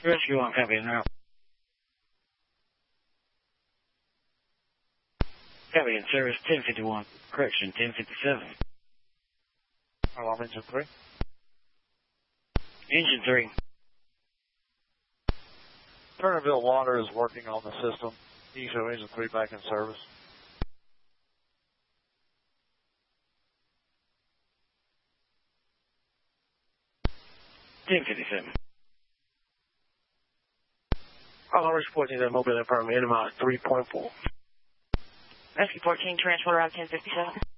Rescue 1, copy now. Copy in service 1051. Correction, 1057. Alarm engine 3. Engine 3. Turnerville Water is working on the system. Can you show engine 3 back in service? $10.57. Alarm reporting that mobile apartment, NMI 3.4. Rescue 14, transport route 1057.